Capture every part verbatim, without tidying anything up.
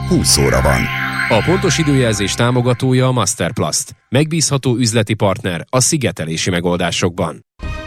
húsz óra van. A pontos időjelzés támogatója a Masterplast. Megbízható üzleti partner a szigetelési megoldásokban.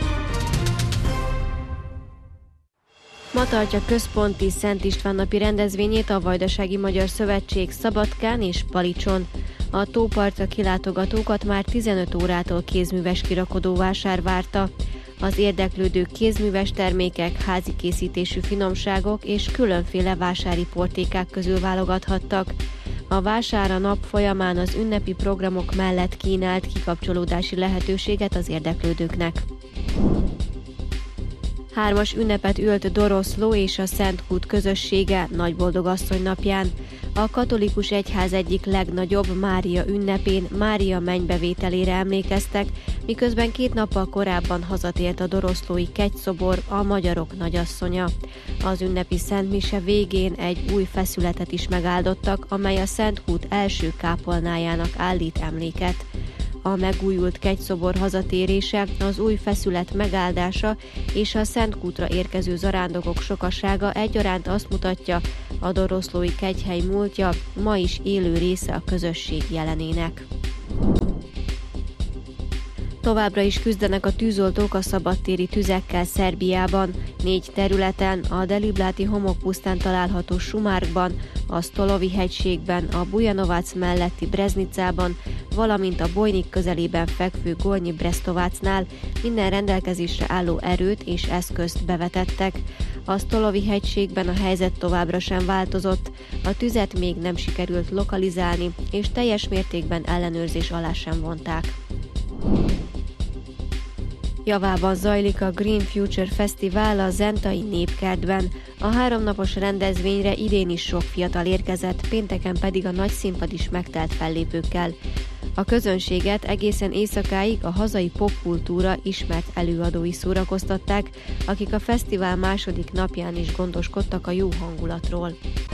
Ma tartja központi Szent István napi rendezvényét a Vajdasági Magyar Szövetség Szabadkán és Palicson. A tópartra kilátogatókat már tizenöt órától kézműves kirakodóvásár várta. Az érdeklődők kézműves termékek, házi készítésű finomságok és különféle vásári portékák közül válogathattak. A vásár a nap folyamán az ünnepi programok mellett kínált kikapcsolódási lehetőséget az érdeklődőknek. Hármas ünnepet ült Doroszló és a Szent Kút közössége Nagyboldogasszony napján. A katolikus egyház egyik legnagyobb Mária ünnepén Mária mennybevételére emlékeztek, miközben két nappal korábban hazatért a doroszlói kegyszobor, a magyarok nagyasszonya. Az ünnepi szentmise végén egy új feszületet is megáldottak, amely a Szent Kút első kápolnájának állít emléket. A megújult kegyszobor hazatérése, az új feszület megáldása és a Szent Kútra érkező zarándokok sokasága egyaránt azt mutatja, a doroszlói kegyhely múltja ma is élő része a közösség jelenének. Továbbra is küzdenek a tűzoltók a szabadtéri tüzekkel Szerbiában. Négy területen, a Delibláti homokpusztán található Sumárkban, a Stolovi hegységben, a Bujanovac melletti Breznicában, valamint a Bojnik közelében fekvő Gornyi Brestovácnál minden rendelkezésre álló erőt és eszközt bevetettek. A Stolovi hegységben a helyzet továbbra sem változott, a tüzet még nem sikerült lokalizálni, és teljes mértékben ellenőrzés alá sem vonták. Javában zajlik a Green Future Fesztivál a Zentai Népkertben. A háromnapos rendezvényre idén is sok fiatal érkezett, pénteken pedig a nagy színpad is megtelt fellépőkkel. A közönséget egészen éjszakáig a hazai popkultúra ismert előadói szórakoztatták, akik a fesztivál második napján is gondoskodtak a jó hangulatról.